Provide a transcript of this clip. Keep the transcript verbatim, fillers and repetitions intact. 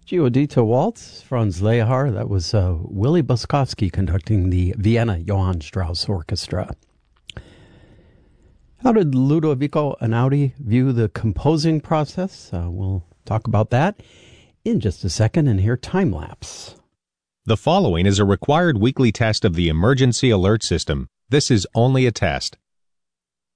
Giudito Waltz, Franz Lehar. That was uh, Willie Boskovsky conducting the Vienna Johann Strauss Orchestra. How did Ludovico Einaudi view the composing process? Uh, we'll talk about that in just a second, and here time lapse. The following is a required weekly test of the emergency alert system. This is only a test.